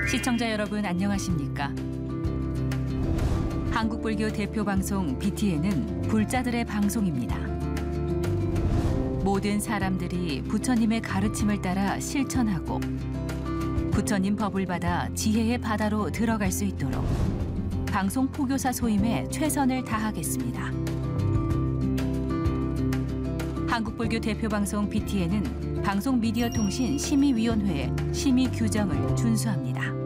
시청자 여러분 안녕하십니까? 한국불교 대표 방송 BTN은 불자들의 방송입니다. 모든 사람들이 부처님의 가르침을 따라 실천하고 부처님 법을 받아 지혜의 바다로 들어갈 수 있도록 방송 포교사 소임에 최선을 다하겠습니다. 한국불교 대표 방송 BTN은 방송미디어통신 심의위원회의 심의 규정을 준수합니다.